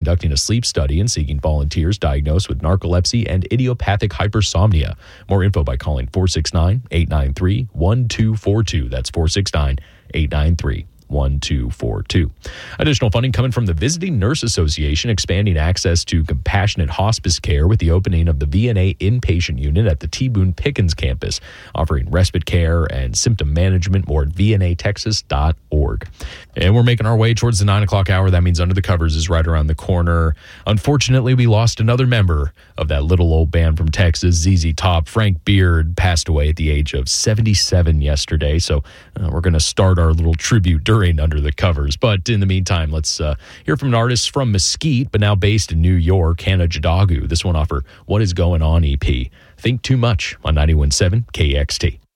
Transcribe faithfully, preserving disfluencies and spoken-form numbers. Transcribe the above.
conducting a sleep study and seeking volunteers diagnosed with narcolepsy and idiopathic hypersomnia. More info by calling four six nine, eight nine three, one two four two. That's four six nine, eight nine three, one two four two. Additional funding coming from the Visiting Nurse Association, expanding access to compassionate hospice care with the opening of the V N A inpatient unit at the T. Boone Pickens campus, offering respite care and symptom management. More at v n a texas dot org. And we're making our way towards the nine o'clock hour. That means Under the Covers is right around the corner. Unfortunately, we lost another member of that little old band from Texas, Z Z Top. Frank Beard passed away at the age of seventy-seven yesterday. So uh, we're going to start our little tribute during Under the Covers. But in the meantime, let's uh, hear from an artist from Mesquite, but now based in New York, Hannah Jadagu. This one off her What Is Going On E P. Think Too Much on ninety-one point seven K X T.